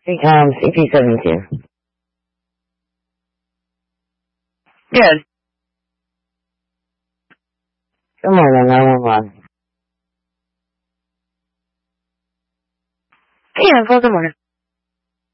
CP17. Good. Good morning, 911. Yeah, well, good morning.